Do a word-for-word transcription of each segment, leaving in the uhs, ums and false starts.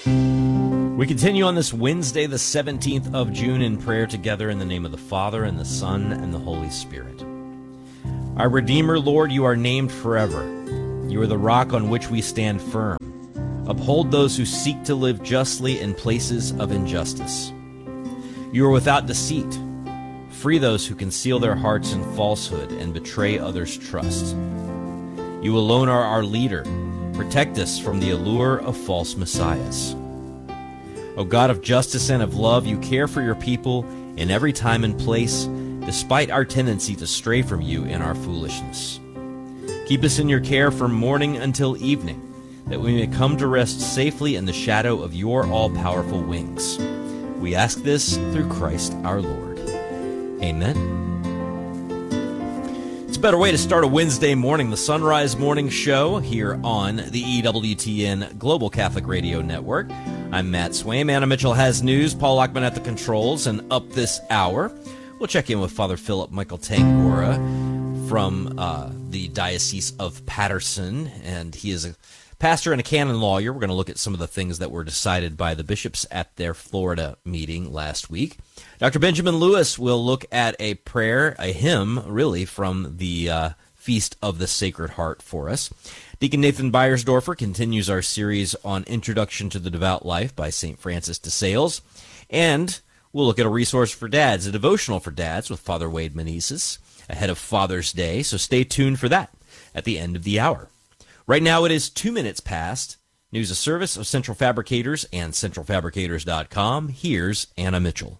We continue on this Wednesday, the seventeenth of June, in prayer together in the name of the Father, and the Son, and the Holy Spirit. Our Redeemer, Lord, you are named forever. You are the rock on which we stand firm. Uphold those who seek to live justly in places of injustice. You are without deceit. Free those who conceal their hearts in falsehood and betray others' trust. You alone are our leader. Protect us from the allure of false messiahs. O God of justice and of love, you care for your people in every time and place, despite our tendency to stray from you in our foolishness. Keep us in your care from morning until evening, that we may come to rest safely in the shadow of your all-powerful wings. We ask this through Christ our Lord. Amen. It's a better way to start a Wednesday morning, the Sunrise Morning Show here on the E W T N Global Catholic Radio Network. I'm Matt Swaim. Anna Mitchell has news. Paul Lockman at the controls. And up this hour, we'll check in with Father Philip Michael Tangora from uh, the Diocese of Patterson. And he is a pastor and a canon lawyer. We're going to look at some of the things that were decided by the bishops at their Florida meeting last week. Doctor Benjamin Lewis will look at a prayer, a hymn, really, from the uh, Feast of the Sacred Heart for us. Deacon Nathan Beiersdorfer continues our series on Introduction to the Devout Life by Saint Francis de Sales. And we'll look at a resource for dads, a devotional for dads with Father Wade Menezes ahead of Father's Day. So stay tuned for that at the end of the hour. Right now it is two minutes past. News, a service of Central Fabricators and central fabricators dot com. Here's Anna Mitchell.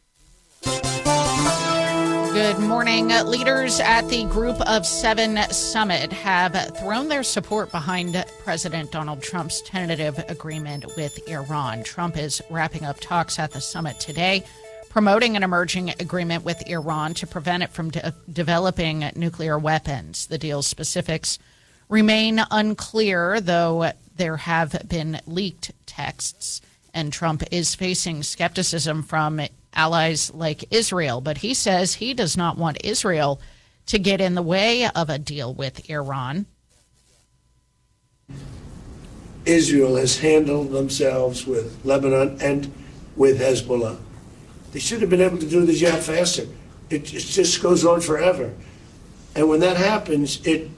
Good morning. Leaders at the Group of Seven Summit have thrown their support behind President Donald Trump's tentative agreement with Iran. Trump is wrapping up talks at the summit today, promoting an emerging agreement with Iran to prevent it from de- developing nuclear weapons. The deal's specifics remain unclear, though there have been leaked texts, and Trump is facing skepticism from allies like Israel, but he says he does not want Israel to get in the way of a deal with Iran. Israel has handled themselves with Lebanon and with Hezbollah. They should have been able to do the job faster. It just goes on forever. And when that happens, it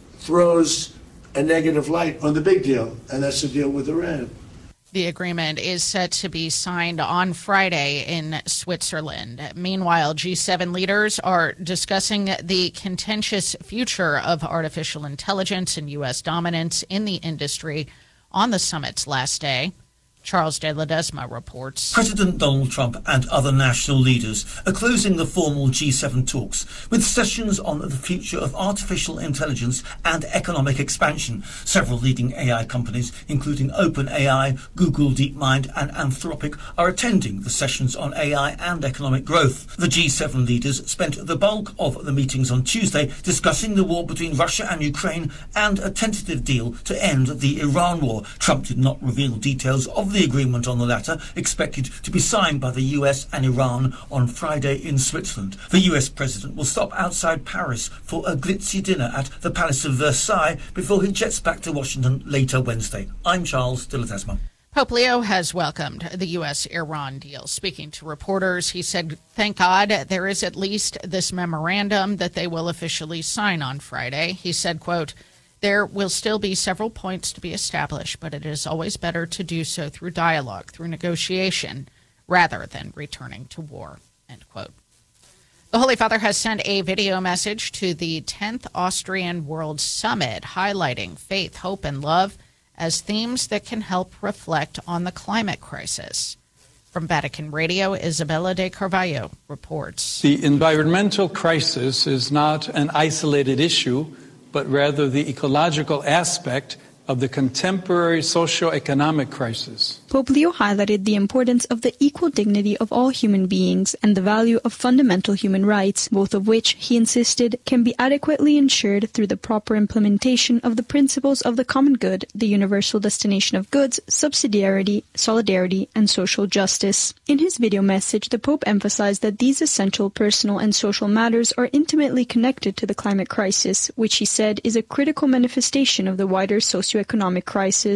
throws a negative light on the big deal, and that's the deal with Iran. The agreement is set to be signed on Friday in Switzerland. Meanwhile, G seven leaders are discussing the contentious future of artificial intelligence and U S dominance in the industry on the summit's last day. Charles de Ledesma reports. President Donald Trump and other national leaders are closing the formal G seven talks with sessions on the future of artificial intelligence and economic expansion. Several leading A I companies, including OpenAI, Google DeepMind and Anthropic, are attending the sessions on A I and economic growth. The G seven leaders spent the bulk of the meetings on Tuesday discussing the war between Russia and Ukraine and a tentative deal to end the Iran war. Trump did not reveal details of the agreement on the latter, expected to be signed by the U S and Iran on Friday in Switzerland. The U S president will stop outside Paris for a glitzy dinner at the Palace of Versailles before he jets back to Washington later Wednesday. I'm Charles de Ledesma. Pope Leo has welcomed the U S-Iran deal. Speaking to reporters, he said, "Thank God there is at least this memorandum that they will officially sign on Friday." He said, quote, "There will still be several points to be established, but it is always better to do so through dialogue, through negotiation, rather than returning to war," end quote. The Holy Father has sent a video message to the tenth Austrian World Summit, highlighting faith, hope, and love as themes that can help reflect on the climate crisis. From Vatican Radio, Isabella de Carvalho reports. The environmental crisis is not an isolated issue, but rather the ecological aspect of the contemporary socio-economic crisis. Pope Leo highlighted the importance of the equal dignity of all human beings and the value of fundamental human rights, both of which, he insisted, can be adequately ensured through the proper implementation of the principles of the common good, the universal destination of goods, subsidiarity, solidarity, and social justice. In his video message, the Pope emphasized that these essential personal and social matters are intimately connected to the climate crisis, which he said is a critical manifestation of the wider socio-economic crisis.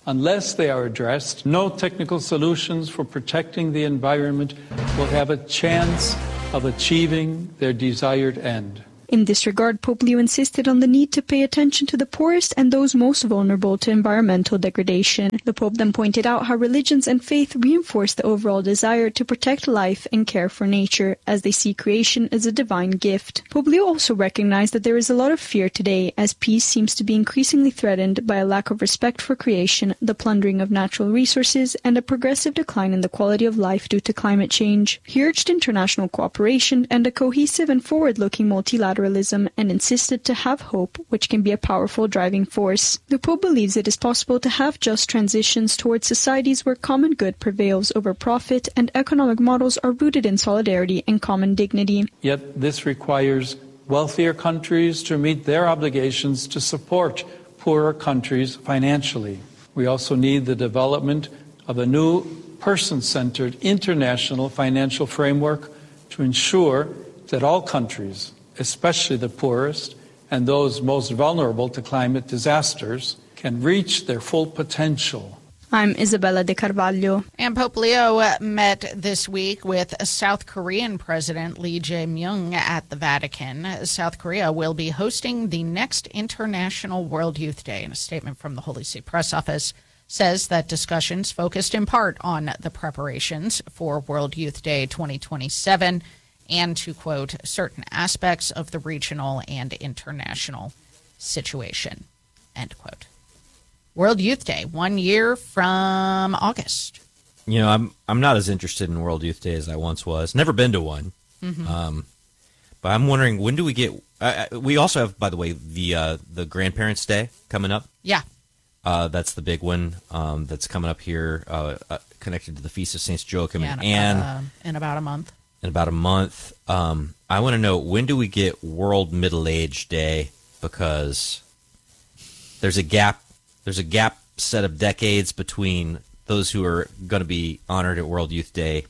Unless they are addressed, no technical solutions for protecting the environment will have a chance of achieving their desired end. In this regard, Pope Leo insisted on the need to pay attention to the poorest and those most vulnerable to environmental degradation. The Pope then pointed out how religions and faith reinforce the overall desire to protect life and care for nature, as they see creation as a divine gift. Pope Leo also recognized that there is a lot of fear today, as peace seems to be increasingly threatened by a lack of respect for creation, the plundering of natural resources, and a progressive decline in the quality of life due to climate change. He urged international cooperation and a cohesive and forward-looking multilateral and insisted to have hope, which can be a powerful driving force. The Pope believes it is possible to have just transitions towards societies where common good prevails over profit and economic models are rooted in solidarity and common dignity. Yet this requires wealthier countries to meet their obligations to support poorer countries financially. We also need the development of a new person-centered international financial framework to ensure that all countries, especially the poorest and those most vulnerable to climate disasters, can reach their full potential. I'm Isabella de Carvalho. And Pope Leo met this week with South Korean President Lee Jae-myung at the Vatican. South Korea will be hosting the next International World Youth Day. And a statement from the Holy See Press Office says that discussions focused in part on the preparations for World Youth Day twenty twenty-seven and to, quote, certain aspects of the regional and international situation, end quote. World Youth Day, one year from August. You know, I'm I'm not as interested in World Youth Day as I once was. Never been to one. Mm-hmm. Um, but I'm wondering, when do we get... Uh, we also have, by the way, the uh, the Grandparents' Day coming up. Yeah. Uh, that's the big one um, that's coming up here, uh, uh, connected to the Feast of Saints Joachim yeah, and in Anne. About, uh, in about a month. In about a month. Um, I want to know, when do we get World Middle-Age Day? Because there's a gap. There's a gap set of decades between those who are going to be honored at World Youth Day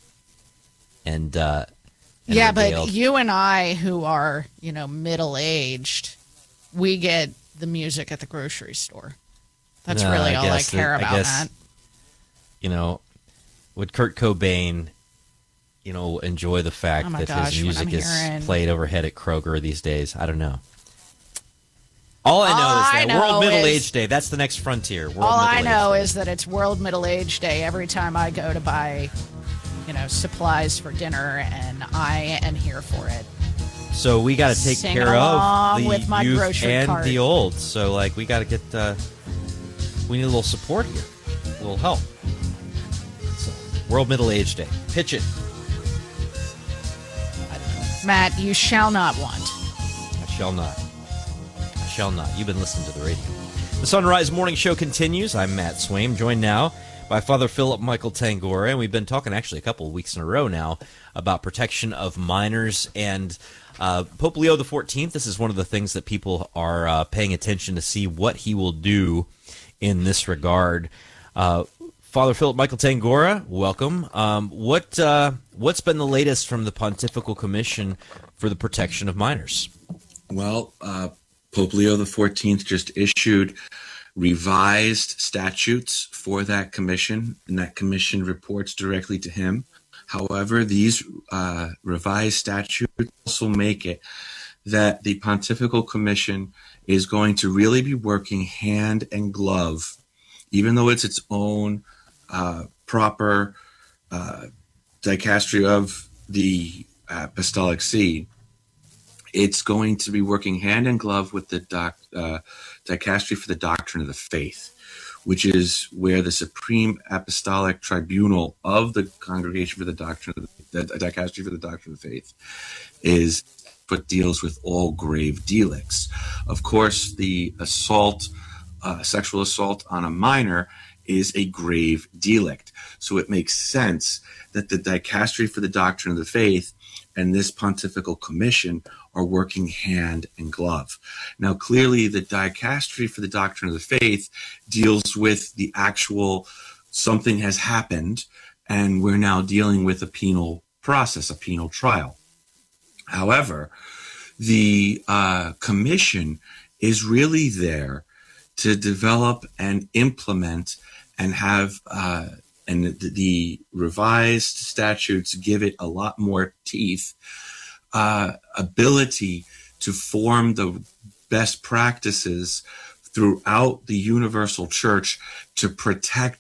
and, uh, and yeah, but revealed. you and I, who are, you know, middle-aged, we get the music at the grocery store. That's No, really I all I guess care that- I about, guess, Matt. You know, would Kurt Cobain, you know, enjoy the fact Oh my that gosh, his when music I'm is hearing- played overhead at Kroger these days? I don't know. All I know All is I that know World Middle is- Age Day, that's the next frontier. World All I Middle-Age know Day. is that it's World Middle Age Day every time I go to buy, you know, supplies for dinner, and I am here for it. So we got to take Singing care along of the with my youth grocery and cart. the old. So, like, we got to get, uh, we need a little support here, a little help. So, World Middle Age Day. Pitch it. Matt, you shall not want. I shall not. I shall not. You've been listening to the radio. The Sunrise Morning Show continues. I'm Matt Swaim, joined now by Father Philip Michael Tangora, and we've been talking actually a couple of weeks in a row now about protection of minors. And uh, Pope Leo the fourteenth, this is one of the things that people are uh, paying attention to see what he will do in this regard. Uh, Father Philip Michael Tangora, welcome. Um, what uh, what's been the latest from the Pontifical Commission for the Protection of Minors? Well, uh, Pope Leo the fourteenth just issued revised statutes for that commission, and that commission reports directly to him. However, these uh, revised statutes also make it that the Pontifical Commission is going to really be working hand and glove, even though it's its own uh, proper uh, dicastery of the Apostolic See. It's going to be working hand in glove with the doc, uh, dicastery for the doctrine of the faith, which is where the Supreme Apostolic Tribunal of the Congregation for the Doctrine of the, the dicastery for the doctrine of the faith is what deals with all grave delicts. Of course, the assault, uh, sexual assault on a minor is a grave delict. So it makes sense that the dicastery for the doctrine of the faith and this Pontifical Commission are working hand in glove. Now, clearly, the dicastery for the doctrine of the faith deals with the actual something has happened, and we're now dealing with a penal process, a penal trial. However, the uh, commission is really there to develop and implement and have uh, and the, the revised statutes give it a lot more teeth, uh, ability to form the best practices throughout the universal church to protect